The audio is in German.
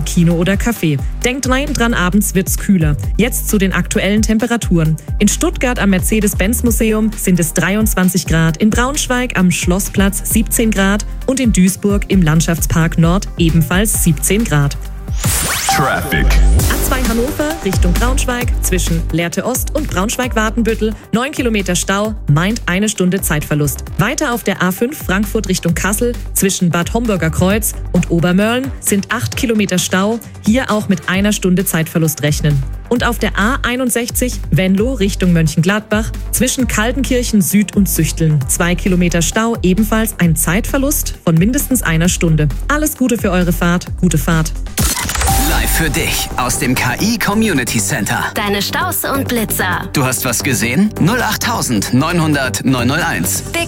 Kino oder Café. Denkt dran, abends wird's kühler. Jetzt zu den aktuellen Temperaturen. In Stuttgart am Mercedes-Benz-Museum sind es 23 Grad, in Braunschweig am Schlossplatz 17 Grad und in Duisburg im Landschaftspark Nord ebenfalls 17 Grad. Traffic. A2 Hannover Richtung Braunschweig zwischen Lehrte Ost und Braunschweig-Wartenbüttel 9 Kilometer Stau, meint 1 Stunde Zeitverlust. Weiter auf der A5 Frankfurt Richtung Kassel zwischen Bad Homburger Kreuz und Obermörlen sind 8 Kilometer Stau, hier auch mit 1 Stunde Zeitverlust rechnen. Und auf der A61 Venlo Richtung Mönchengladbach zwischen Kaltenkirchen Süd und Süchteln 2 Kilometer Stau, ebenfalls ein Zeitverlust von mindestens 1 Stunde. Alles Gute für eure Fahrt, gute Fahrt. Live für dich aus dem KI Community Center. Deine Staus und Blitzer. Du hast was gesehen? 08900 901.